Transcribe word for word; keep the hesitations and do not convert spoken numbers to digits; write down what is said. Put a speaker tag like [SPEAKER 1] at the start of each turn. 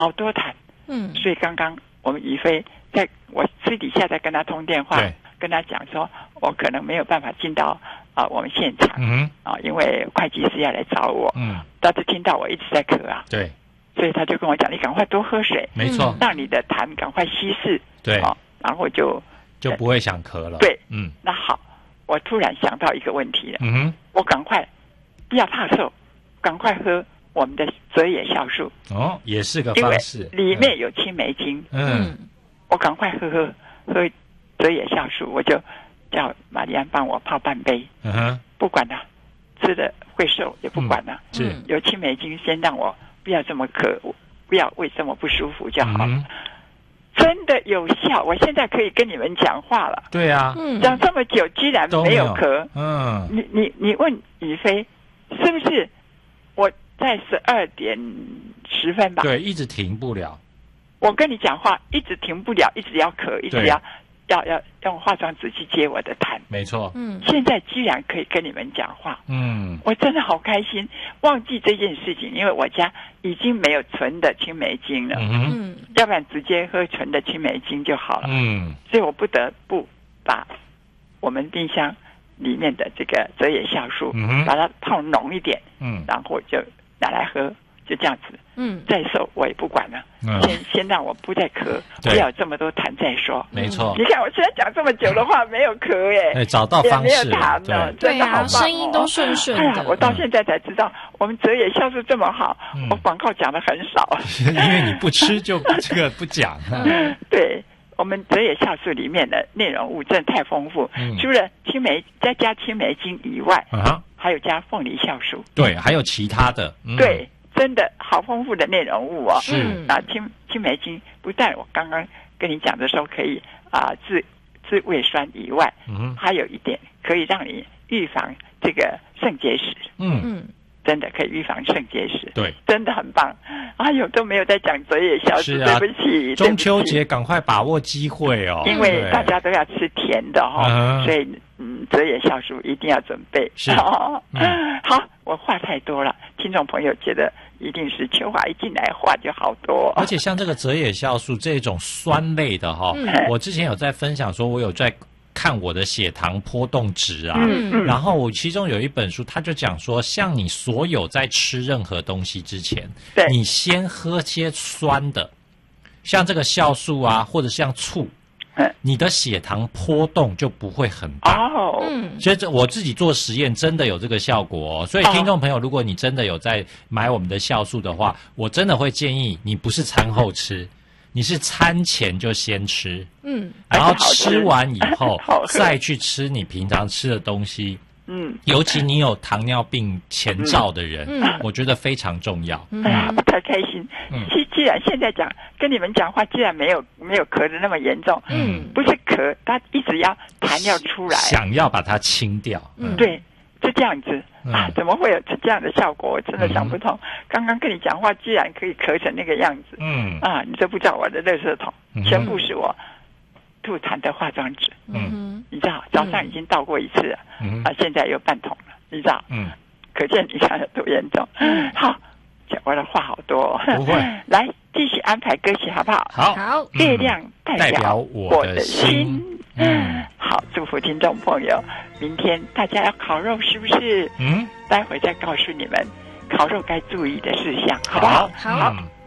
[SPEAKER 1] 好多痰。嗯，所以刚刚我们宇飞在我私底下在跟他通电话，跟他讲说，我可能没有办法进到啊、呃、我们现场，嗯啊、呃，因为会计师要来找我，嗯，但是听到我一直在咳啊，
[SPEAKER 2] 对，
[SPEAKER 1] 所以他就跟我讲，你赶快多喝水，
[SPEAKER 2] 没错，
[SPEAKER 1] 让你的痰赶快稀释，
[SPEAKER 2] 对，
[SPEAKER 1] 啊、哦，然后就
[SPEAKER 2] 就不会想咳了，
[SPEAKER 1] 对，
[SPEAKER 2] 嗯，
[SPEAKER 1] 那好，我突然想到一个问题了，
[SPEAKER 2] 嗯哼，
[SPEAKER 1] 我赶快不要怕瘦，赶快喝我们的泽野酵素，
[SPEAKER 2] 哦，也是个方式，
[SPEAKER 1] 里面有青霉精，
[SPEAKER 2] 嗯，
[SPEAKER 1] 我赶快喝喝喝泽野酵素，我就叫玛丽安帮我泡半杯，
[SPEAKER 2] 嗯哼，
[SPEAKER 1] 不管了，吃的会瘦也不管了，
[SPEAKER 2] 是、
[SPEAKER 1] 嗯、有青霉精，先让我不要这么咳，不要胃这么不舒服就好了。嗯，真的有效，我现在可以跟你们讲话了。
[SPEAKER 2] 对啊，
[SPEAKER 1] 讲这么久居然没有咳，
[SPEAKER 2] 嗯，
[SPEAKER 1] 你你你问宇飞，是不是我在十二点十分吧？
[SPEAKER 2] 对，一直停不了。
[SPEAKER 1] 我跟你讲话一直停不了，一直要咳，一直要要要用化妆纸去接我的痰。
[SPEAKER 2] 没错，
[SPEAKER 1] 嗯，现在居然可以跟你们讲话，
[SPEAKER 2] 嗯，
[SPEAKER 1] 我真的好开心，忘记这件事情，因为我家已经没有纯的青霉精了，嗯，要不然直接喝纯的青霉精就好了，嗯，所以我不得不把我们冰箱里面的这个泽野酵素，嗯，把它泡浓一点，嗯，然后就拿来喝。就这样子，嗯，再瘦我也不管了，嗯、先先让我不再咳，不要有这么多痰再说。
[SPEAKER 2] 没错，
[SPEAKER 1] 你看我现在讲这么久的话，没有咳耶，
[SPEAKER 2] 哎，找到方式，
[SPEAKER 1] 也没有痰了，真的好棒、哦，
[SPEAKER 3] 声音都顺顺的、
[SPEAKER 1] 哎。我到现在才知道，我们泽野酵素这么好，嗯、我广告讲的很少，
[SPEAKER 2] 因为你不吃就这个不讲、啊。
[SPEAKER 1] 对，我们泽野酵素里面的内容物真的太丰富，嗯、除了青霉再加青霉精以外，啊、还有加凤梨酵素，
[SPEAKER 2] 对，还有其他的，
[SPEAKER 1] 嗯、对。真的好丰富的内容物哦！
[SPEAKER 2] 是
[SPEAKER 1] 啊，青青霉精不但我刚刚跟你讲的时候可以啊治治胃酸以外，嗯，还有一点可以让你预防这个肾结石。嗯嗯，真的可以预防肾结石。
[SPEAKER 2] 对，
[SPEAKER 1] 真的很棒。哎呦，都没有在讲泽野酵素，
[SPEAKER 2] 啊、
[SPEAKER 1] 对不起。
[SPEAKER 2] 中秋节赶快把握机会哦，
[SPEAKER 1] 因为大家都要吃甜的哈、哦，所以嗯，泽野酵素一定要准备。
[SPEAKER 2] 是，
[SPEAKER 1] 哦嗯、好，我话太多了，听众朋友觉得。一定是秋华一进来话就好多，
[SPEAKER 2] 而且像这个泽野酵素这种酸类的哈、哦，嗯、我之前有在分享说，我有在看我的血糖波动值啊，嗯、然后我其中有一本书，他就讲说，像你所有在吃任何东西之前，你先喝些酸的，像这个酵素啊，或者像醋。你的血糖波动就不会很大哦，嗯，所以这我自己做实验真的有这个效果哦。所以听众朋友，如果你真的有在买我们的酵素的话，我真的会建议你不是餐后吃，你是餐前就先吃，嗯，然后吃完以后再去吃你平常吃的东西。嗯，尤其你有糖尿病前兆的人，嗯，我觉得非常重要。
[SPEAKER 1] 嗯，太开心。嗯，既既然现在讲跟你们讲话，既然没有没有咳的那么严重，嗯，不是咳，他一直要痰要出来，
[SPEAKER 2] 想要把它清掉。
[SPEAKER 1] 嗯，对，就这样子、嗯、啊，怎么会有这样的效果？我真的想不通。嗯、刚刚跟你讲话，居然可以咳成那个样子。嗯，啊，你都不知道我的垃圾桶、嗯、全部是我吐痰的化妆纸。嗯，你知道早上已经倒过一次了，嗯、啊，现在又半桶了，你知道？嗯，可见你看有多严重。嗯，好，讲我的话好多、哦，
[SPEAKER 2] 不会。
[SPEAKER 1] 来继续安排歌曲好不好？
[SPEAKER 2] 好，
[SPEAKER 3] 好。
[SPEAKER 1] 月亮代表我的心。
[SPEAKER 2] 嗯，
[SPEAKER 1] 好，祝福听众朋友，明天大家要烤肉是不是？嗯，待会再告诉你们烤肉该注意的事项，好不好？
[SPEAKER 3] 好。好。
[SPEAKER 2] 嗯